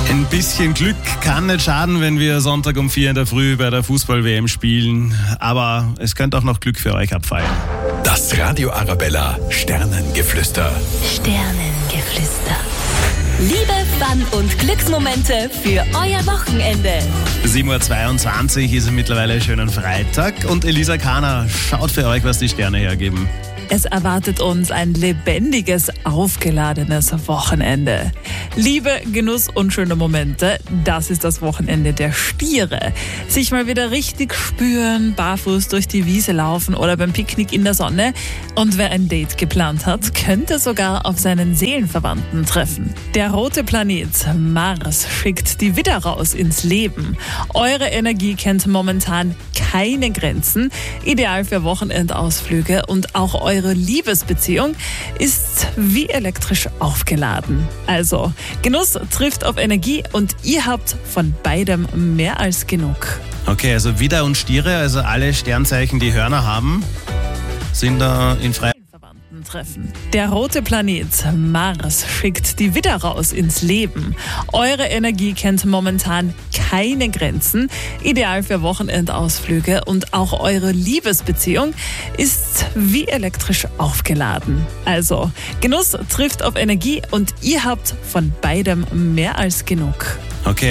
Ein bisschen Glück kann nicht schaden, wenn wir Sonntag um 4 in der Früh bei der Fußball-WM spielen. Aber es könnte auch noch Glück für euch abfallen. Das Radio Arabella Sternengeflüster. Sternengeflüster. Liebe, Fun und Glücksmomente für euer Wochenende. 7.22 Uhr ist es mittlerweile schönen Freitag und Elisa Kahner schaut für euch, was die Sterne hergeben. Es erwartet uns ein lebendiges, aufgeladenes Wochenende. Liebe, Genuss und schöne Momente, das ist das Wochenende der Stiere. Sich mal wieder richtig spüren, barfuß durch die Wiese laufen oder beim Picknick in der Sonne. Und wer ein Date geplant hat, könnte sogar auf seinen Seelenverwandten treffen. Der rote Planet Mars schickt die Widder raus ins Leben. Eure Energie kennt momentan keine Grenzen. Ideal für Wochenendausflüge und auch eure Liebesbeziehung ist wie elektrisch aufgeladen. Also, Genuss trifft auf Energie und ihr habt von beidem mehr als genug. Okay, also Widder und Stiere, also alle Sternzeichen, die Hörner haben, sind da in Freiheit. Treffen. Der rote Planet Mars schickt die Widder raus ins Leben. Eure Energie kennt momentan keine Grenzen. Ideal für Wochenendausflüge und auch eure Liebesbeziehung ist wie elektrisch aufgeladen. Also, Genuss trifft auf Energie und ihr habt von beidem mehr als genug. Okay.